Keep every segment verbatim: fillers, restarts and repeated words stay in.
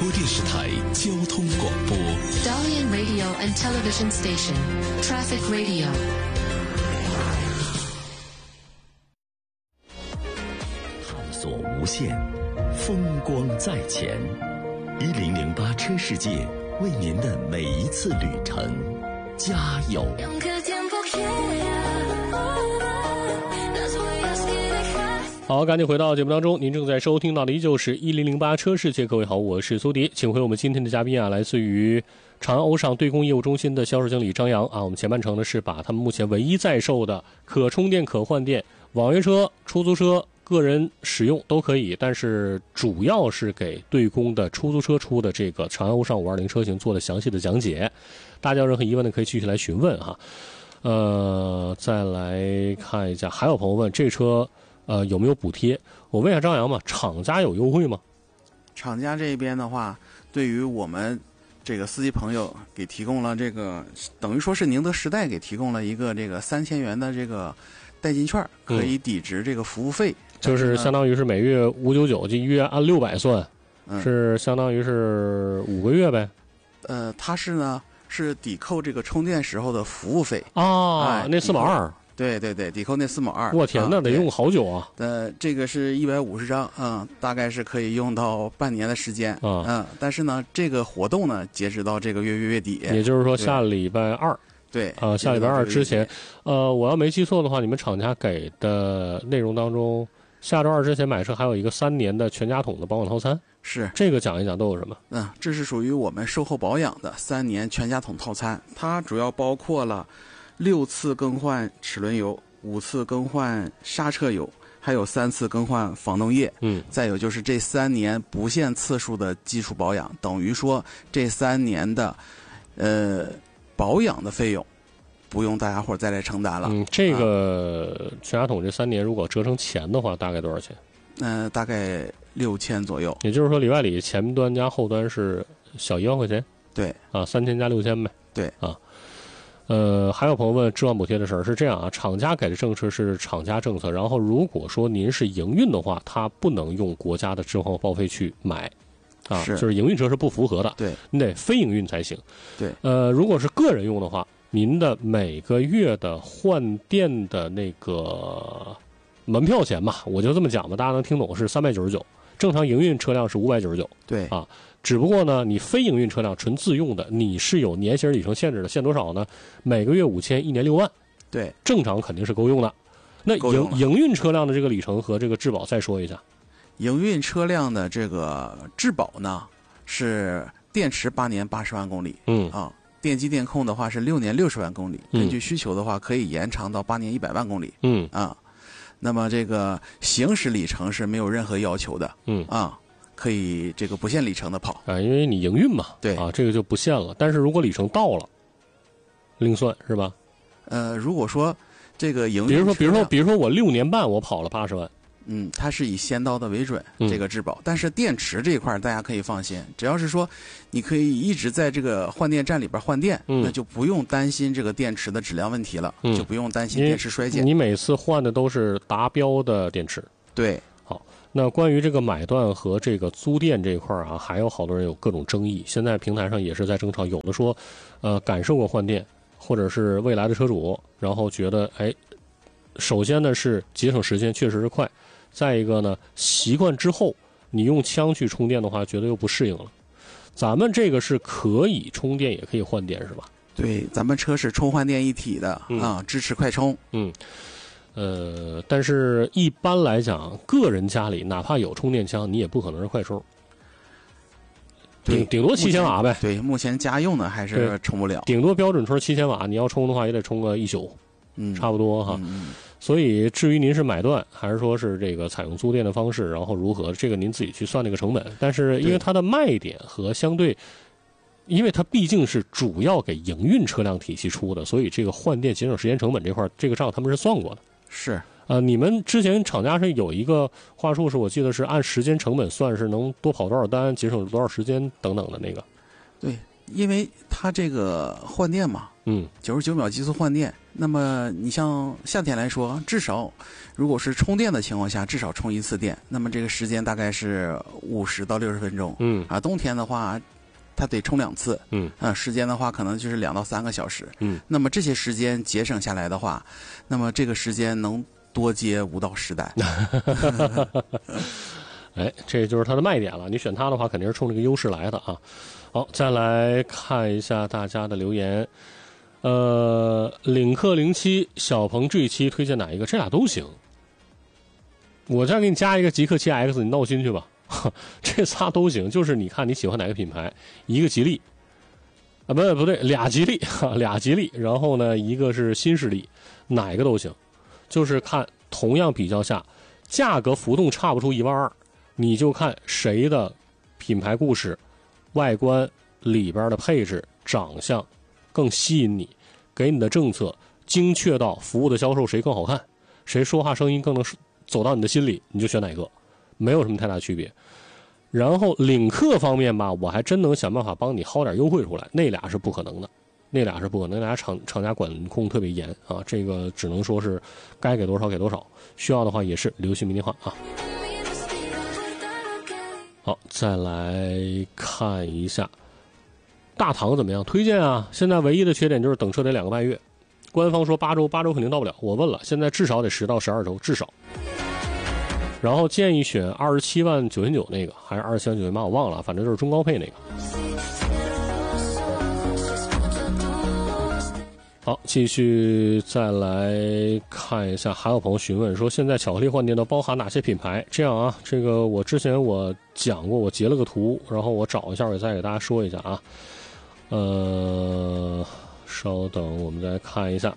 播电视台交通广播 Dalian Radio and Television Station Traffic Radio。 探索无限，风光在前。一零零八车世界为您的每一次旅程加油。 好，赶紧回到节目当中，您正在收听到的依旧是一零零八车世界。各位好，我是苏迪，请回我们今天的嘉宾啊，来自于长安欧尚对公业务中心的销售经理张扬啊。我们前半程呢是把他们目前唯一在售的可充电可换电网约车、出租车个人使用都可以，但是主要是给对公的出租车出的这个长安欧尚五二零车型做了详细的讲解。大家有任何疑问呢，可以继续来询问哈。呃，再来看一下，还有朋友问这车呃有没有补贴？我问一下张扬嘛，厂家有优惠吗？ 厂家这边的话，对于我们这个司机朋友给提供了这个，等于说是宁德时代给提供了一个这个三千元的这个代金券，可以抵值这个服务费。嗯就是相当于是每月五九九，就一月按六百算，嗯、是相当于是五个月呗。 呃，它是呢是抵扣这个充电时候的服务费啊，哎、那四毛二。 对对对，抵扣那四毛二。 我天，那、啊、得用好久啊。 呃，这个是一百五十张，嗯，大概是可以用到半年的时间啊。嗯，但是呢，这个活动呢，截止到这个月月底， 也就是说下礼拜二。 对啊、呃，下礼拜二之前，呃，我要没记错的话，你们厂家给的内容当中，下周二之前买车还有一个三年的全家桶的保养套餐， 是这个讲一讲都有什么？ 嗯，这是属于我们售后保养的三年全家桶套餐，它主要包括了六次更换齿轮油、五次更换刹车油，还有三次更换防冻液。 嗯， 再有就是这三年不限次数的基础保养，等于说这三年的，呃。保养的费用不用大家伙再来承担了。 嗯，这个全家桶这三年如果折成钱的话，大概多少钱？ 嗯、呃，大概六千左右。 也就是说，里外里前端加后端是小一万块钱。 对啊，三千加六千呗。 对啊。呃，还有朋友问置换补贴的事儿，是这样啊，厂家给的政策是厂家政策，然后如果说您是营运的话，它不能用国家的置换报废去买。啊， 是就是营运车是不符合的， 对， 你得非营运才行。 对， 呃，如果是个人用的话，您的每个月的换电的那个门票钱吧，我就这么讲吧，大家能听懂是三百九十九，正常营运车辆是五百九十九。 对啊，只不过呢，你非营运车辆纯自用的，你是有年限里程限制的，限多少呢？每个月五千，一年六万。 对， 正常肯定是够用的。那营营运车辆的这个里程和这个质保再说一下。 营运车辆的这个质保呢，是电池八年八十万公里， 嗯啊，电机电控的话是六年六十万公里， 嗯、 根据需求的话可以延长到八年一百万公里， 嗯啊，那么这个行驶里程是没有任何要求的， 嗯啊，可以这个不限里程的跑啊，因为你营运嘛， 对啊，这个就不限了。但是如果里程到了，另算是吧？ 呃，如果说这个营运， 比如说，比如说，比如说我六年半我跑了八十万。 嗯，它是以先到的为准，这个质保。嗯、但是电池这一块大家可以放心，只要是说你可以一直在这个换电站里边换电， 嗯、 那就不用担心这个电池的质量问题了， 嗯、 就不用担心电池衰减。 你每次换的都是达标的电池。 对， 好。那关于这个买断和这个租电这一块啊，还有好多人有各种争议。现在平台上也是在争吵，有的说，呃，感受过换电，或者是未来的车主，然后觉得，哎，首先呢是节省时间，确实是快。再一个呢，习惯之后，你用枪去充电的话，觉得又不适应了。咱们这个是可以充电，也可以换电，是吧？ 对，咱们车是充换电一体的、 嗯、 啊，支持快充。 嗯，呃，但是一般来讲，个人家里哪怕有充电枪，你也不可能是快充。顶顶多七千瓦呗。 对，目前家用的还是充不了。 顶多标准充七千瓦，你要充的话也得充个一宿， 嗯， 差不多哈。 嗯。 所以，至于您是买断还是说是这个采用租电的方式，然后如何，这个您自己去算那个成本。但是，因为它的卖点和相对，因为它毕竟是主要给营运车辆体系出的，所以这个换电节省时间成本这块，这个账他们是算过的。 是。 呃，你们之前厂家是有一个话术，是我记得是按时间成本算，是能多跑多少单，节省多少时间等等的那个。 对， 因为它这个换电嘛， 嗯， 九十九秒极速换电。那么你像夏天来说，至少如果是充电的情况下，至少充一次电，那么这个时间大概是五十到六十分钟。 嗯啊，冬天的话，它得充两次。 嗯啊，时间的话可能就是两到三个小时。 嗯， 那么这些时间节省下来的话，那么这个时间能多接五到十台。 哎，这就是它的卖点了。你选它的话，肯定是冲这个优势来的啊。好，再来看一下大家的留言。呃，领克零七、小鹏 G 七推荐哪一个？这俩都行。我再给你加一个极氪七 X， 你闹心去吧。这仨都行，就是你看你喜欢哪个品牌，一个吉利啊，不不对，俩吉利，俩吉利，然后呢，一个是新势力，哪个都行，就是看同样比较下，价格浮动差不出一万二，你就看谁的品牌故事、外观里边的配置、长相更吸引你，给你的政策精确到服务的销售谁更好看，谁说话声音更能走到你的心里，你就选哪个，没有什么太大区别。然后领克方面吧，我还真能想办法帮你薅点优惠出来，那俩是不可能的，那俩是不可能，那俩厂厂家管控特别严啊，这个只能说是该给多少给多少，需要的话也是流行明天化啊。好，再来看一下大唐怎么样？推荐啊！现在唯一的缺点就是等车得两个半月，官方说八周，八周肯定到不了。我问了，现在至少得十到十二周，至少。然后建议选二十七万九千九那个，还是二十七万九千八，我忘了，反正就是中高配那个。好，继续再来看一下，还有朋友询问说，现在巧克力换电都包含哪些品牌？这样啊，这个我之前我讲过，我截了个图，然后我找一下，我再给大家说一下啊。呃，稍等，我们再看一下，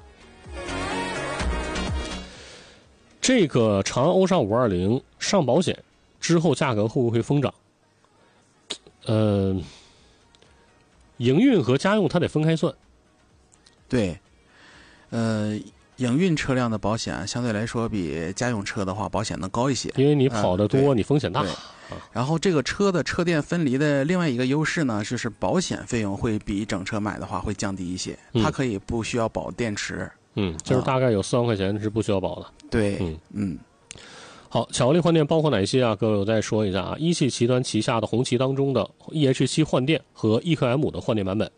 这个长安欧尚五二零上保险之后，价格会不会疯涨？呃，营运和家用它得分开算。 对，呃，营运车辆的保险相对来说比家用车的话保险能高一些， 因为你跑得多， 呃、 你风险大。 然后这个车的车电分离的另外一个优势呢，就是保险费用会比整车买的话会降低一些， 嗯、 它可以不需要保电池。 嗯，就是大概有四万块钱是不需要保的。 对， 嗯嗯。 好，巧克力换电包括哪些啊？各位我再说一下啊，一汽集团旗下的红旗当中的 E H 七 换电和 E Q M 的换电版本。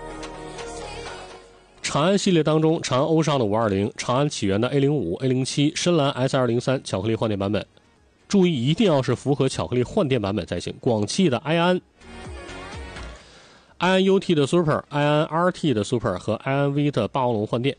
长安系列当中，长安欧尚的五二零、长安启源的 A 零五、A 零七、深蓝 S 二零三 巧克力换电版本，注意一定要是符合巧克力换电版本才行。广汽的埃安、埃安 U T 的 Super、埃安 R T 的 Super 和埃安 V 的霸王龙换电，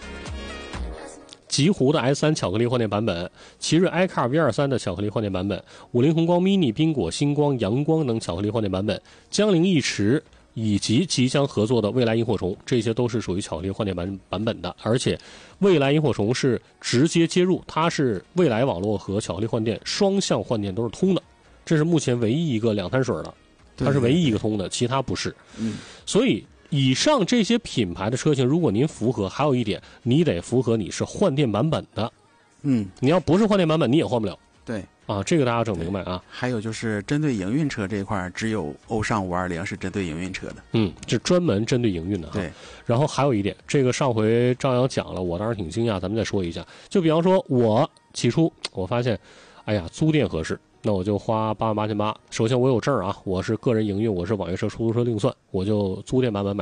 极狐的 S 三 巧克力换电版本，奇瑞 iCar V 二三 的巧克力换电版本，五菱宏光 mini、宾果、星光、阳光等巧克力换电版本，江铃逸驰以及即将合作的蔚来萤火虫，这些都是属于巧克力换电版版本的。而且蔚来萤火虫是直接接入，它是蔚来网络和巧克力换电双向换电都是通的，这是目前唯一一个两滩水的，它是唯一一个通的，其他不是。 嗯， 所以以上这些品牌的车型，如果您符合，还有一点，你得符合你是换电版本的。 嗯， 你要不是换电版本，你也换不了。 对啊，这个大家整明白啊。 还有就是针对营运车这一块，只有欧尚五二零是针对营运车的。 嗯，这专门针对营运的哈。 对。 然后还有一点，这个上回张扬讲了，我当时挺惊讶，咱们再说一下。就比方说，我起初我发现，哎呀，租店合适，那我就花八万八千八。首先我有证啊，我是个人营运，我是网约车、出租车另算，我就租店版本买。